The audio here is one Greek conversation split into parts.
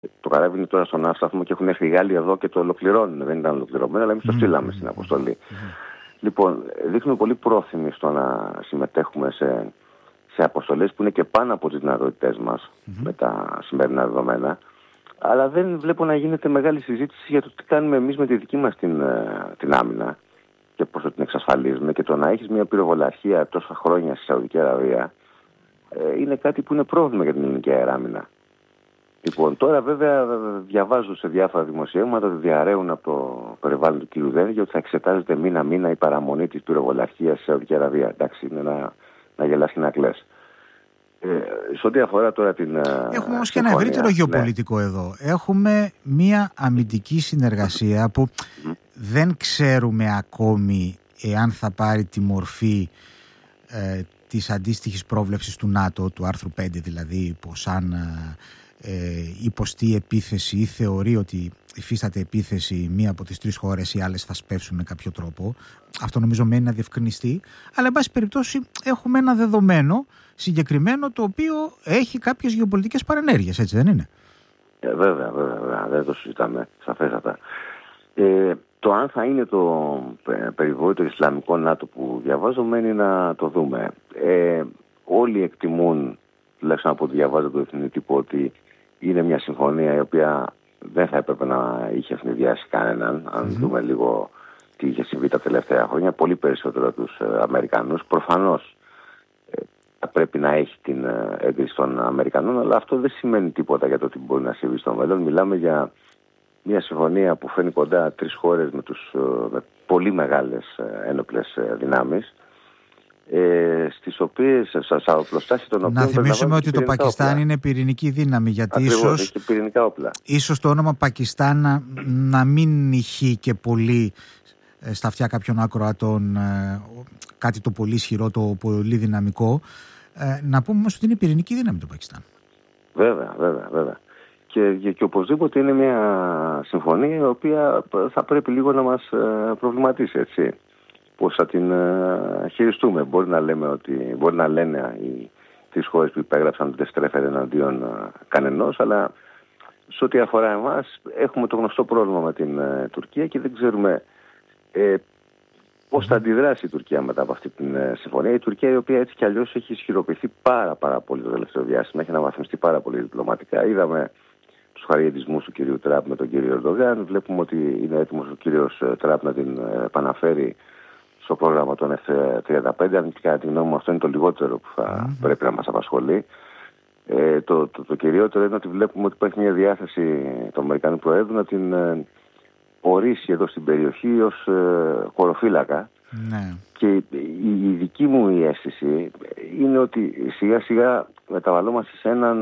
Το καράβι είναι τώρα στον άσταθμο και έχουν έρθει οι Γάλλοι εδώ και το ολοκληρώνουν. Δεν ήταν ολοκληρωμένο, αλλά εμείς το στείλαμε στην αποστολή. Λοιπόν, δείχνουμε πολύ πρόθυμοι στο να συμμετέχουμε σε αποστολές που είναι και πάνω από τις δυνατότητές μας με τα σημερινά δεδομένα. Αλλά δεν βλέπω να γίνεται μεγάλη συζήτηση για το τι κάνουμε εμείς με τη δική μας την άμυνα και πώς την εξασφαλίζουμε. Και το να έχεις μια πυροβολαρχία τόσα χρόνια στη Σαουδική Αραβία είναι κάτι που είναι πρόβλημα για την ελληνική αεράμυνα. Λοιπόν, τώρα βέβαια διαβάζω σε διάφορα δημοσιεύματα ότι διαρρέουν από το περιβάλλον του κ. Δένδια ότι θα εξετάζεται μήνα-μήνα η παραμονή της πυροβολαρχίας στη Σαουδική Αραβία. Εντάξει, είναι να γελάς και να κλαις. Σε ό,τι αφορά τώρα την. Έχουμε όμως και ένα ευρύτερο γεωπολιτικό εδώ. Έχουμε μία αμυντική συνεργασία που δεν ξέρουμε ακόμη εάν θα πάρει τη μορφή της αντίστοιχης πρόβλεψης του ΝΑΤΟ, του άρθρου 5 δηλαδή, πως αν υποστεί επίθεση ή θεωρεί ότι υφίσταται επίθεση μία από τις τρεις χώρες, οι άλλες θα σπεύσουν με κάποιο τρόπο. Αυτό νομίζω μένει να διευκρινιστεί. Αλλά εν πάση περιπτώσει έχουμε ένα δεδομένο συγκεκριμένο το οποίο έχει κάποιες γεωπολιτικές παρενέργειες, έτσι δεν είναι? Βέβαια, δεν το συζητάμε σαφέστατα. Το αν θα είναι το περιβόητο Ισλαμικό ΝΑΤΟ που διαβάζω μένει να το δούμε. Όλοι εκτιμούν, τουλάχιστον από ό,τι διαβάζω το διεθνή τύπο, ότι είναι μια συμφωνία η οποία δεν θα έπρεπε να είχε ευνηδιάσει κανέναν. Αν δούμε λίγο τι είχε συμβεί τα τελευταία χρόνια, πολύ περισσότερο τους Αμερικανούς. Προφανώς θα πρέπει να έχει την έγκριση των Αμερικανών, αλλά αυτό δεν σημαίνει τίποτα για το τι μπορεί να συμβεί στο μέλλον. Μιλάμε για μια συμφωνία που φέρνει κοντά τρεις χώρες με πολύ μεγάλες ένοπλες δυνάμεις, στις οποίες, στα οπλοστάσια των οποίων. Να θυμίσουμε ότι το Πακιστάν είναι πυρηνική δύναμη, γιατί ακριβώς, έχει πυρηνικά όπλα. Ίσως το όνομα Πακιστάν να μην ηχεί και πολύ στα αυτιά κάποιων ακροατών, κάτι το πολύ ισχυρό, το πολύ δυναμικό. Να πούμε όμως ότι είναι πυρηνική δύναμη το Πακιστάν. Βέβαια. Και οπωσδήποτε είναι μια συμφωνία η οποία θα πρέπει λίγο να μας προβληματίσει, έτσι. Πώς θα την χειριστούμε. Μπορεί να λένε οι τρεις χώρες που υπέγραψαν ότι δεν στρέφεται εναντίον κανενός, αλλά σε ό,τι αφορά εμάς έχουμε το γνωστό πρόβλημα με την Τουρκία και δεν ξέρουμε πώς θα αντιδράσει η Τουρκία μετά από αυτή την συμφωνία. Η Τουρκία, η οποία έτσι κι αλλιώς έχει ισχυροποιηθεί πάρα πολύ το τελευταίο διάστημα, έχει αναβαθμιστεί πάρα πολύ διπλωματικά. Είδαμε τους χαριετισμούς του κυρίου Τραμπ με τον κύριο Ερντογάν. Βλέπουμε ότι είναι έτοιμος ο κύριος Τραμπ να την επαναφέρει στο πρόγραμμα των F-35. Αν κατά τη γνώμη μου αυτό είναι το λιγότερο που θα πρέπει να μας απασχολεί. Το κυριότερο είναι ότι βλέπουμε ότι υπάρχει μια διάθεση του Αμερικανού Προέδρου να την ορίσει εδώ στην περιοχή ως χωροφύλακα. Ναι. Και η δική μου η αίσθηση είναι ότι σιγά σιγά μεταβαλλόμαστε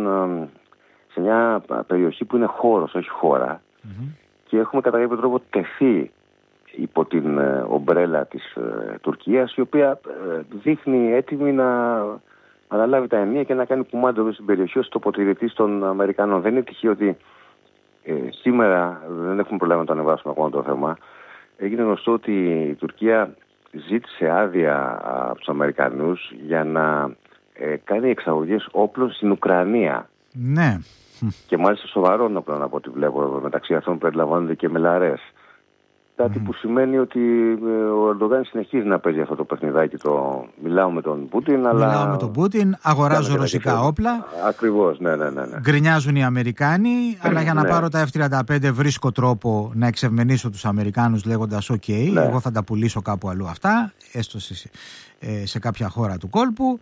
σε μια περιοχή που είναι χώρος, όχι χώρα, και έχουμε κατά κάποιο τρόπο τεθεί υπό την ομπρέλα της Τουρκίας, η οποία δείχνει έτοιμη να αναλάβει τα ενία και να κάνει κουμάντο εδώ στην περιοχή ως τοποτηρητής των Αμερικανών. Δεν είναι τυχαίο ότι σήμερα, δεν έχουμε πρόβλημα να το ανεβάσουμε ακόμα το θέμα, έγινε γνωστό ότι η Τουρκία ζήτησε άδεια από τους Αμερικανούς για να κάνει εξαγωγές όπλων στην Ουκρανία. Ναι. Και μάλιστα σοβαρών όπλων από ό,τι βλέπω, μεταξύ αυτών περιλαμβάνονται και μελαρές. Κάτι που σημαίνει ότι ο Ερντογάν συνεχίζει να παίζει αυτό το παιχνιδάκι. Μιλάω με τον Πούτιν, αγοράζω ρωσικά όπλα. Ακριβώς, ναι. Γκρινιάζουν οι Αμερικάνοι, αλλά για να πάρω τα F-35 βρίσκω τρόπο να εξευμενήσω τους Αμερικάνους λέγοντας «ΟΚ, εγώ θα τα πουλήσω κάπου αλλού αυτά», έστω σε κάποια χώρα του κόλπου.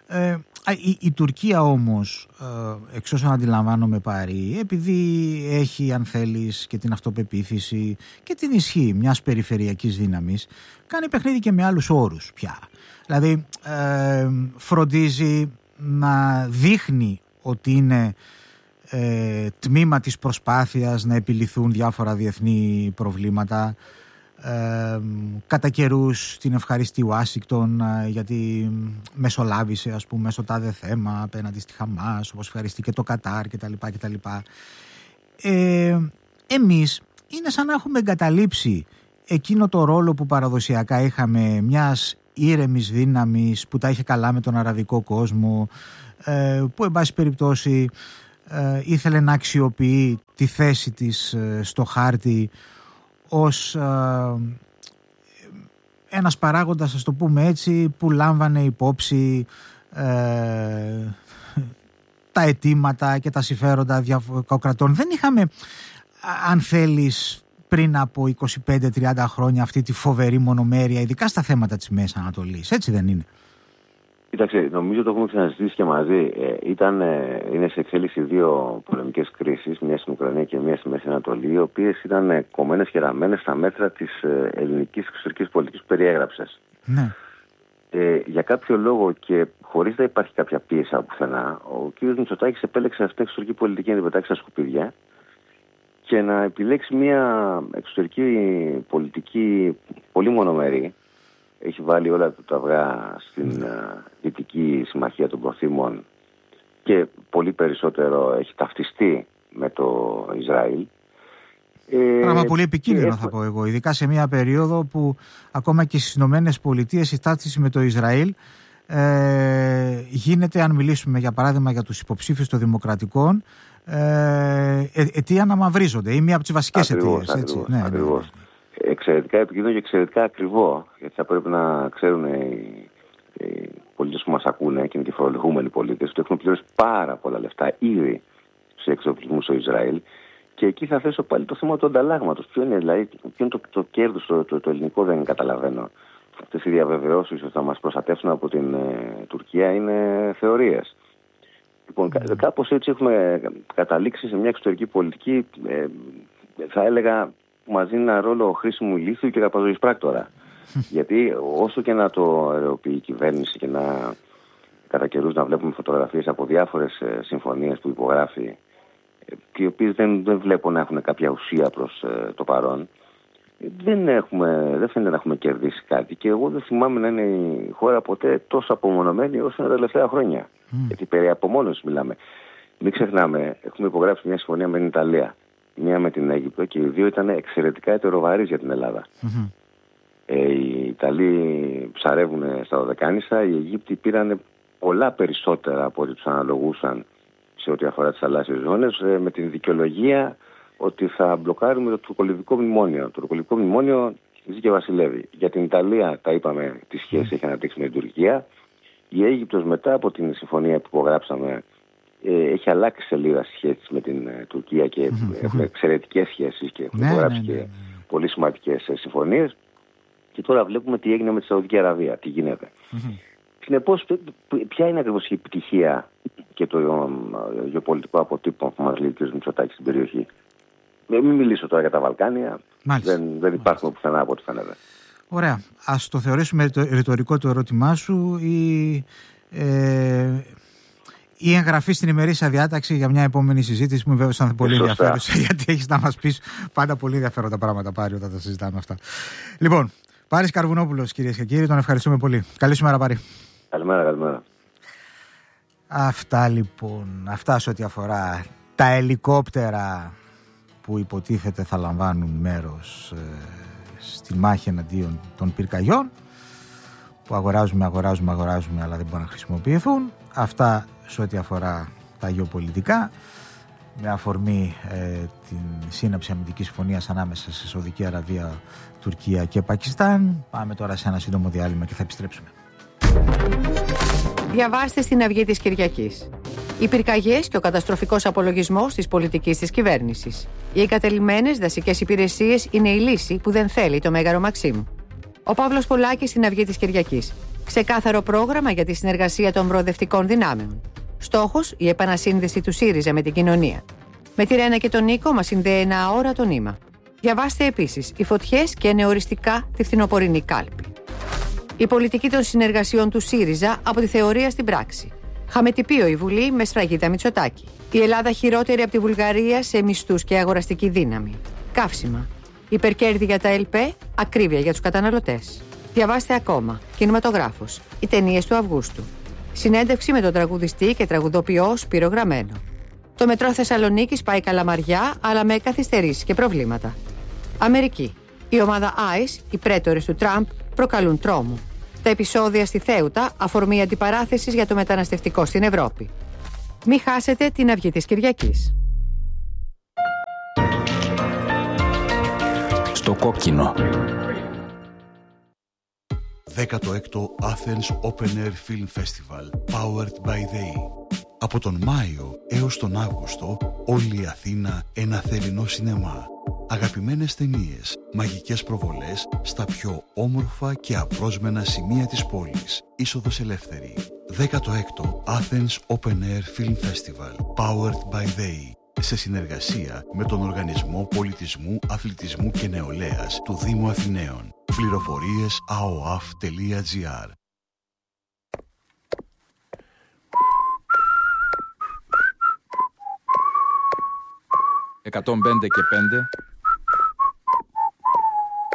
Η Τουρκία όμως, εξ όσων αντιλαμβάνομαι Πάρη, επειδή έχει, αν θέλεις, και την αυτοπεποίθηση και την ισχύ μιας περιφερειακής δύναμης, κάνει παιχνίδι και με άλλους όρους πια. Δηλαδή φροντίζει να δείχνει ότι είναι τμήμα της προσπάθειας να επιληθούν διάφορα διεθνή προβλήματα. Κατά καιρούς την ευχαριστεί Ουάσιγκτον γιατί μεσολάβησε, ας πούμε, στο τάδε θέμα απέναντι στη Χαμάς, όπως ευχαριστεί και το Κατάρ κτλ. Εμείς είναι σαν να έχουμε εγκαταλείψει εκείνο το ρόλο που παραδοσιακά είχαμε, μιας ήρεμης δύναμης που τα είχε καλά με τον αραβικό κόσμο, που εν πάση περιπτώσει ήθελε να αξιοποιεί τη θέση της στο χάρτη ως ένας παράγοντας, ας το πούμε έτσι, που λάμβανε υπόψη τα αιτήματα και τα συμφέροντα κρατών. Δεν είχαμε, αν θέλεις, πριν από 25-30 χρόνια αυτή τη φοβερή μονομέρεια, ειδικά στα θέματα της Μέσης Ανατολής. Έτσι δεν είναι? Κοίταξε, νομίζω το έχουμε ξαναζητήσει και μαζί. Είναι σε εξέλιξη δύο πολεμικές κρίσεις, μια στην Ουκρανία και μια στη Μέση Ανατολή, οι οποίες ήταν κομμένες και ραμμένες στα μέτρα της ελληνικής εξωτερικής πολιτικής που περιέγραψες. Ναι. Για κάποιο λόγο και χωρίς να υπάρχει κάποια πίεση από πουθενά, ο κ. Μητσοτάκης επέλεξε αυτή την εξωτερική πολιτική να την πετάξει στα σκουπίδια και να επιλέξει μια εξωτερική πολιτική πολύ μονομερή. Έχει βάλει όλα τα αυγά στην Δυτική Συμμαχία των Προθήμων και πολύ περισσότερο έχει ταυτιστεί με το Ισραήλ. Πράγμα πολύ επικίνδυνο θα πω εγώ, ειδικά σε μια περίοδο που ακόμα και στις Ηνωμένες Πολιτείες η ταύτιση με το Ισραήλ γίνεται, αν μιλήσουμε για παράδειγμα για τους υποψήφιους των Δημοκρατικών, αιτία να μαυρίζονται ή μία από τις βασικές αιτίες. Ακριβώς. Εξαιρετικά επικίνδυνο και εξαιρετικά ακριβό, γιατί θα πρέπει να ξέρουν οι πολίτες που μας ακούνε και είναι και φορολογούμενοι πολίτες ότι έχουν πληρώσει πάρα πολλά λεφτά ήδη σε εξοπλισμούς στο Ισραήλ. Και εκεί θα θέσω πάλι το θέμα του ανταλλάγματος. Ποιο είναι, δηλαδή, το κέρδος το ελληνικό, δεν καταλαβαίνω. Αυτές οι διαβεβαιώσεις ότι θα μας προστατεύσουν από την Τουρκία είναι θεωρίες. Λοιπόν, κάπως έτσι έχουμε καταλήξει σε μια εξωτερική πολιτική, θα έλεγα, που μας δίνει ένα ρόλο χρήσιμου ηλίθιου και καπαζωής πράκτορα. Γιατί όσο και να το αιρεοποιεί η κυβέρνηση και να κατά καιρούς να βλέπουμε φωτογραφίες από διάφορες συμφωνίες που υπογράφει, και οι οποίες δεν βλέπω να έχουν κάποια ουσία προς το παρόν, δεν φαίνεται να έχουμε κερδίσει κάτι. Και εγώ δεν θυμάμαι να είναι η χώρα ποτέ τόσο απομονωμένη όσο είναι τα τελευταία χρόνια. Γιατί περί απομόνωσης μιλάμε. Μην ξεχνάμε, έχουμε υπογράψει μια συμφωνία με την Ιταλία, μια με την Αίγυπτο και οι δύο ήταν εξαιρετικά ετεροβαρείς για την Ελλάδα. Οι Ιταλοί ψαρεύουν στα Δωδεκάνησα, οι Αιγύπτιοι πήραν πολλά περισσότερα από ό,τι τους αναλογούσαν σε ό,τι αφορά τις θαλάσσιες ζώνες, με την δικαιολογία ότι θα μπλοκάρουμε το τουρκολιβικό μνημόνιο. Το τουρκολιβικό μνημόνιο ζει και βασιλεύει. Για την Ιταλία, τα είπαμε, τη σχέση έχει αναπτύξει με την Τουρκία. Η Αίγυπτος μετά από την συμφωνία που υπογράψαμε έχει αλλάξει σελίδα στις σχέσεις με την Τουρκία και έχουμε εξαιρετικές σχέσεις και έχουν υπογράψει και πολύ σημαντικές συμφωνίες. Και τώρα βλέπουμε τι έγινε με τη Σαουδική Αραβία, τι γίνεται. Συνεπώς, ποια είναι ακριβώς η επιτυχία και το γεωπολιτικό αποτύπωμα που μας λέει ο κ. Μητσοτάκης στην περιοχή? Μην μιλήσω τώρα για τα Βαλκάνια. Δεν υπάρχουν πουθενά από ό,τι φαίνεται. Ωραία. Ας το θεωρήσουμε ρητορικό το ερώτημά σου η εγγραφή στην ημερήσια διάταξη για μια επόμενη συζήτηση που με βέβαια σαν πολύ ενδιαφέρουσα, γιατί έχεις να μας πεις πάντα πολύ ενδιαφέροντα πράγματα, Πάρη, όταν τα συζητάμε αυτά. Λοιπόν, Πάρης Καρβουνόπουλος, κυρίες και κύριοι, τον ευχαριστούμε πολύ. Καλή σου μέρα, Πάρη. Καλημέρα. Αυτά λοιπόν, αυτά σε ό,τι αφορά τα ελικόπτερα που υποτίθεται θα λαμβάνουν μέρος στη μάχη εναντίον των πυρκαγιών, που αγοράζουμε αλλά δεν μπορούν να χρησιμοποιηθούν. Αυτά σε ό,τι αφορά τα γεωπολιτικά, με αφορμή την σύναψη αμυντικής συμφωνίας ανάμεσα σε Σαουδική Αραβία, Τουρκία και Πακιστάν. Πάμε τώρα σε ένα σύντομο διάλειμμα και θα επιστρέψουμε. Διαβάστε στην Αυγή της Κυριακής. Οι πυρκαγιές και ο καταστροφικός απολογισμός της πολιτικής της κυβέρνησης. Οι εγκατελειμμένες δασικές υπηρεσίες είναι η λύση που δεν θέλει το Μέγαρο Μαξίμου. Ο Παύλος Πολάκης στην Αυγή της Κυριακής. Ξεκάθαρο πρόγραμμα για τη συνεργασία των προοδευτικών δυνάμεων. Στόχος, η επανασύνδεση του ΣΥΡΙΖΑ με την κοινωνία. Με τη Ρένα και τον Νίκο μας συνδέει ένα αόρατο νήμα. Διαβάστε επίσης οι φωτιές και νεοοριστικά τη φθινοπορεινή κάλπη. Η πολιτική των συνεργασιών του ΣΥΡΙΖΑ από τη θεωρία στην πράξη. Χαμετυπίο η Βουλή με σφραγίδα Μητσοτάκη. Η Ελλάδα χειρότερη από τη Βουλγαρία σε μισθούς και αγοραστική δύναμη. Καύσιμα. Υπερκέρδη για τα ΕΛΠΕ, ακρίβεια για τους καταναλωτές. Διαβάστε ακόμα. Κινηματογράφος. Οι ταινίες του Αυγούστου. Συνέντευξη με τον τραγουδιστή και τραγουδοποιό Σπύρο Γραμμένο. Το μετρό Θεσσαλονίκης πάει καλαμαριά, αλλά με καθυστερήσεις και προβλήματα. Αμερική. Η ομάδα ICE, οι πρέτορες του Τραμπ, προκαλούν τρόμο. Τα επεισόδια στη Θέουτα, αφορμή αντιπαράθεσης για το μεταναστευτικό στην Ευρώπη. Μη χάσετε την Αυγή της Κυριακής. Στο κόκκινο. 16ο Athens Open Air Film Festival, powered by they. Από τον Μάιο έως τον Αύγουστο, όλη η Αθήνα ένα θερινό σινεμά. Αγαπημένες ταινίες, μαγικές προβολές στα πιο όμορφα και απρόσμενα σημεία της πόλης. Είσοδος ελεύθερη. 16ο Athens Open Air Film Festival, powered by they. Σε συνεργασία με τον Οργανισμό Πολιτισμού, Αθλητισμού και Νεολαίας του Δήμου Αθηναίων. Πληροφορίες aoaf.gr. 105 και 5